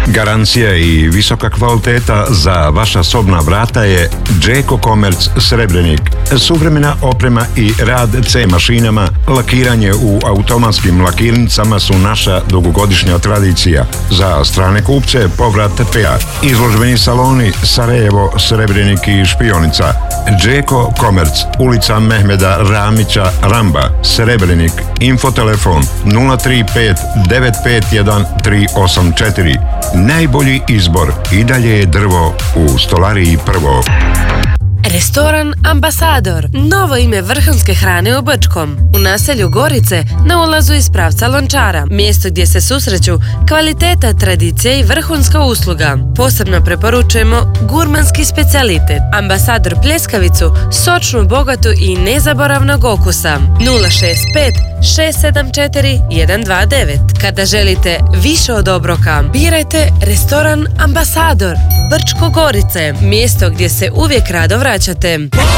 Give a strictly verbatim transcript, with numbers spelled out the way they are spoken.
Garancija i visoka kvaliteta za vaša sobna vrata je Đeko Komerc Srebrenik. Suvremena oprema i rad C mašinama, lakiranje u automatskim lakirnicama su naša dugogodišnja tradicija. Za strane kupce povrat T P A. Izložbeni saloni Sarajevo, Srebrenik i Špionica. Đeko Komerc, ulica Mehmeda Ramića Ramba, Srebrenik. Infotelefon nula tri pet devet pet jedan tri osam četiri. Najbolji izbor i dalje je drvo u Stolariji Prvo. Restoran Ambasador, novo ime vrhunske hrane u Brčkom. U naselju Gorice, na ulazu iz pravca Lončara, mjesto gdje se susreću kvaliteta, tradicija i vrhunska usluga. Posebno preporučujemo gurmanski specijalitet. Ambasador pljeskavicu, sočnu, bogatu i nezaboravnog okusa. nula šest pet šest sedam četiri jedan dva devet. Kada želite više od obroka, birajte restoran Ambasador, Brčko Gorice, mjesto gdje se uvijek rado vraćate.